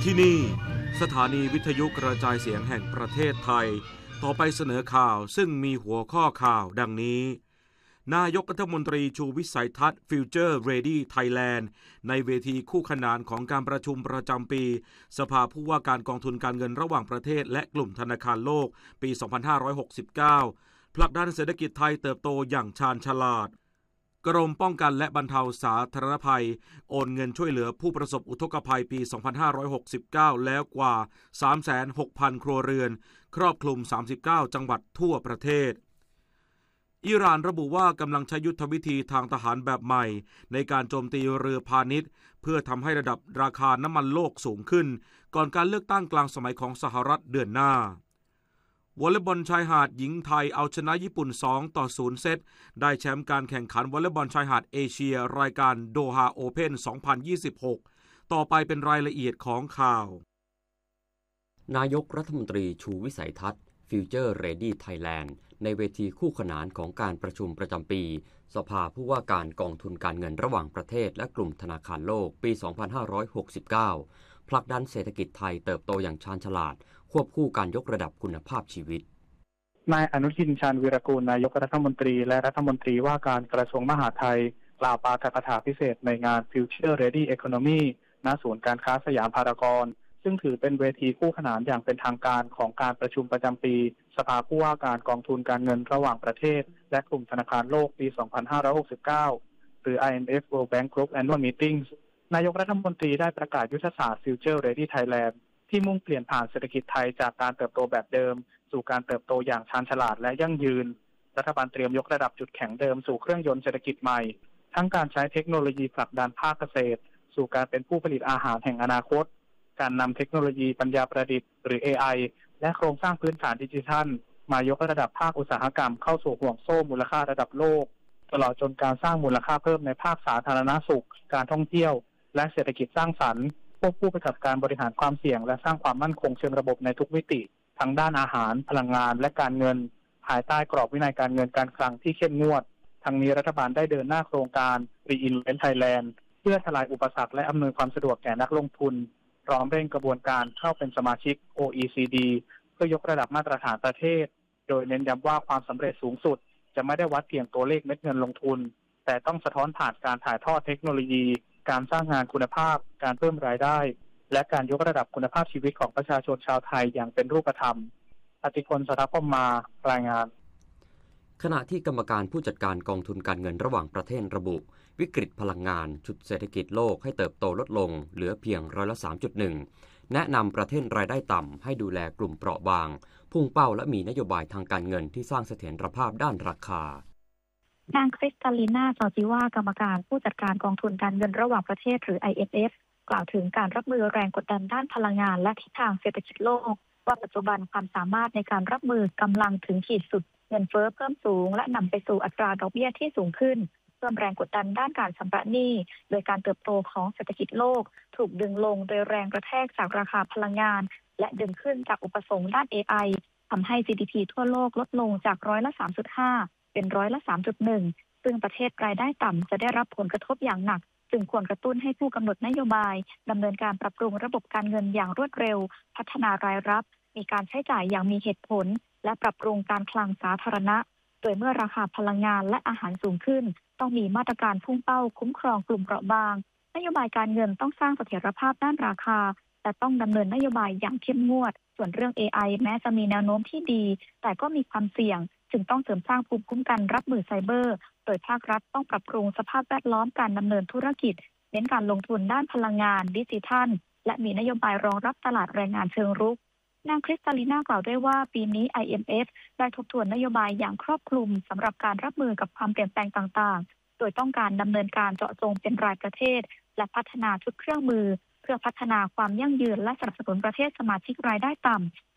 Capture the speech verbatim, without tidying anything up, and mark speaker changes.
Speaker 1: ที่นี่สถานีวิทยุกระจายเสียงแห่งประเทศไทยต่อไปเสนอข่าวซึ่งมีหัวข้อข่าวดังนี้นายกรัฐมนตรีชูวิสัยทัศน์ Future Ready Thailand ในเวทีคู่ขนานของการประชุมประจำปีสภาผู้ว่าการกองทุนการเงินระหว่างประเทศและกลุ่มธนาคารโลกปี สองพันห้าร้อยหกสิบเก้า ผลักดันเศรษฐกิจไทยเติบโตอย่างชาญฉลาดกรมป้องกันและบรรเทาสาธารณภัยโอนเงินช่วยเหลือผู้ประสบอุทกภัยปี สองพันห้าร้อยหกสิบเก้า แล้วกว่า สามแสนหกพัน ครัวเรือนครอบคลุม สามสิบเก้า จังหวัดทั่วประเทศอิหร่านระบุว่ากำลังใช้ยุทธวิธีทางทหารแบบใหม่ในการโจมตีเรือพาณิชย์เพื่อทำให้ระดับราคาน้ำมันโลกสูงขึ้นก่อนการเลือกตั้งกลางสมัยของสหรัฐเดือนหน้าวอลเลย์บอลชายหาดหญิงไทยเอาชนะญี่ปุ่น สองต่อศูนย์ เซตได้แชมป์การแข่งขันวอลเลย์บอลชายหาดเอเชียรายการโดฮาโอเพ่น สองพันยี่สิบหก ต่อไปเป็นรายละเอียดของข่าวน
Speaker 2: ายกรัฐมนตรีชูวิสัยทัศน์ Future Ready Thailand ในเวทีคู่ขนานของการประชุมประจำปีสภาผู้ว่าการกองทุนการเงินระหว่างประเทศและกลุ่มธนาคารโลกปี สองพันห้าร้อยหกสิบเก้า ผลักดันเศรษฐกิจไทยเติบโตอย่างชาญฉลาดควบคู่การยกระดับคุณภาพชีวิต
Speaker 3: นายอนุทินชาญวีรกูลนายกรัฐมนตรีและรัฐมนตรีว่าการกระทรวงมหาดไทยกล่าวปาฐกถาพิเศษในงาน Future Ready Economy ณ ศูนย์การค้าสยามพารากอนซึ่งถือเป็นเวทีคู่ขนานอย่างเป็นทางการของการประชุมประจำปีสภาผู้ว่าการกองทุนการเงินระหว่างประเทศและกลุ่มธนาคารโลกปี สองพันห้าร้อยหกสิบเก้า หรือ ไอ เอ็ม เอฟ World Bank Group Annual Meetings นายกรัฐมนตรีได้ประกาศยุทธศาสตร์ Future Ready Thailand ที่มุ่งเปลี่ยนผ่านเศรษฐกิจไทยจากการเติบโตแบบเดิมสู่การเติบโตอย่างชาญฉลาดและยั่งยืนรัฐบาลเตรียมยกระดับจุดแข็งเดิมสู่เครื่องยนต์เศรษฐกิจใหม่ทั้งการใช้เทคโนโลยีผลักดันภาคเกษตรสู่การเป็นผู้ผลิตอาหารแห่งอนาคตการนำเทคโนโลยีปัญญาประดิษฐ์หรือ เอ ไอ และโครงสร้างพื้นฐานดิจิทัลมายกระดับภาคอุตสาหกรรมเข้าสู่ห่วงโซ่มูลค่าระดับโลกตลอดจนการสร้างมูลค่าเพิ่มในภาคสาธารณสุขการท่องเที่ยวและเศรษฐกิจสร้างสรรค์ควบคู่ไปกับการบริหารความเสี่ยงและสร้างความมั่นคงเชิงระบบในทุกมิติทั้งด้านอาหารพลังงานและการเงินภายใต้กรอบวินัยการเงินการคลังที่เข้มงวดทั้งนี้รัฐบาลได้เดินหน้าโครงการ Reinvent Thailand เพื่อทลายอุปสรรคและอำนวยความสะดวกแก่นักลงทุนพร้อมเร่งกระบวนการเข้าเป็นสมาชิก โอ อี ซี ดี เพื่อยกระดับมาตรฐานประเทศโดยเน้นย้ำว่าความสำเร็จสูงสุดจะไม่ได้วัดเพียงตัวเลขเม็ดเงินลงทุนแต่ต้องสะท้อนผ่านการถ่ายทอดเทคโนโลยีการสร้างงานคุณภาพการเพิ่มรายได้และการยกระดับคุณภาพชีวิตของประชาชนชาวไทยอย่างเป็นรูปธรรมอติพล สถาพมารายงาน
Speaker 2: ขณะที่กรรมการผู้จัดการกองทุนการเงินระหว่างประเทศระบุวิกฤตพลังงานฉุดเศรษฐกิจโลกให้เติบโตลดลงเหลือเพียงร้อยละ สามจุดหนึ่ง แนะนำประเทศรายได้ต่ำให้ดูแลกลุ่มเปราะบางพุ่งเป้าและมีนโยบายทางการเงินที่สร้างเสถียรภาพด้านราคาน
Speaker 4: างคริสตาลีนา ซอจิวากรรมการผู้จัดการกองทุนการเงินระหว่างประเทศหรือ ไอ เอ็ม เอฟ กล่าวถึงการรับมือแรงกดดันด้านพลังงานและทิศทางเศรษฐกิจโลกว่าปัจจุบันความสามารถในการรับมือกำลังถึงขีดสุดเงินเฟ้อเพิ่มสูงและนำไปสู่อัตราดอกเบี้ยที่สูงขึ้นเพิ่มแรงกดดันด้านการชำระหนี้โดยการเติบโตของเศรษฐกิจโลกถูกดึงลงโดยแรงกระแทกจากราคาพลังงานและดึงขึ้นจากอุปสงค์ด้าน เอ ไอ ทำให้ จี ดี พี ทั่วโลกลดลงจากร้อยละ สามจุดห้า เป็นร้อยละ สามจุดหนึ่ง ซึ่งประเทศรายได้ต่ำจะได้รับผลกระทบอย่างหนักจึงควรกระตุ้นให้ผู้กำหนดนโยบายดำเนินการปรับปรุงระบบการเงินอย่างรวดเร็วพัฒนารายรับมีการใช้จ่ายอย่างมีเหตุผลและปรับปรุงการคลังสาธารณะโดยเมื่อราคาพลังงานและอาหารสูงขึ้นต้องมีมาตรการพุ่งเป้าคุ้มครองกลุ่มเปราะบางนโยบายการเงินต้องสร้างเสถียรภาพด้านราคาแต่ต้องดำเนินนโยบายอย่างเข้มงวดส่วนเรื่อง เอ ไอ แม้จะมีแนวโน้มที่ดีแต่ก็มีความเสี่ยงจึงต้องเสริมสร้างภูมิคุ้มกันรับมือไซเบอร์โดยภาครัฐต้องปรับปรุงสภาพแวดล้อมการดำเนินธุรกิจเน้นการลงทุนด้านพลังงานดิจิทัลและมีนโยบายรองรับตลาดแรงงานเชิงรุกนางคริสตาลีนากล่าวด้วยว่าปีนี้ ไอ เอ็ม เอฟ ได้ทบทวนนโยบายอย่างครอบคลุมสำหรับการรับมือกับความเปลี่ยนแปลงต่างๆโดยต้องการดำเนินการเจาะจงเป็นรายประเทศและพัฒนาชุดเครื่องมือเพื่อพัฒนาความยั่งยืนและสนับสนุนประเทศสมาชิกรายได้ต่ำ